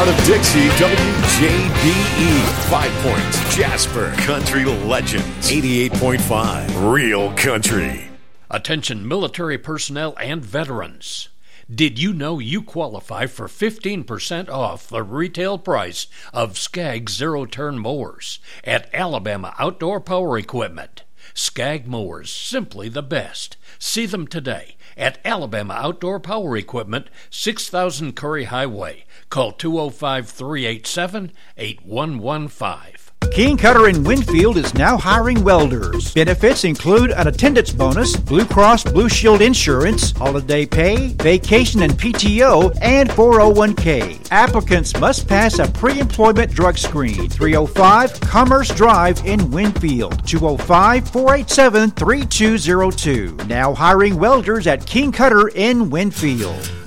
heart of Dixie, WJBE, 5 Points, Jasper, Country Legends, 88.5, Real Country. Attention military personnel and veterans. Did you know you qualify for 15% off the retail price of Skag zero-turn mowers at Alabama Outdoor Power Equipment? Skag mowers, simply the best. See them today at Alabama Outdoor Power Equipment, 6000 Curry Highway. Call 205-387-8115. King Cutter in Winfield is now hiring welders. Benefits include an attendance bonus, Blue Cross Blue Shield insurance, holiday pay, vacation and PTO, and 401k. Applicants must pass a pre-employment drug screen. 305 Commerce Drive in Winfield. 205-487-3202. Now hiring welders at King Cutter in Winfield.